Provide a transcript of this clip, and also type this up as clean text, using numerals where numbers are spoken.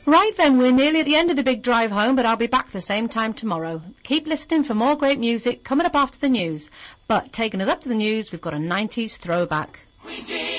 Right then, we're nearly at the end of the big drive home, but I'll be back the same time tomorrow. Keep listening for more great music coming up after the news. But taking us up to the news, we've got a 90s throwback. We dream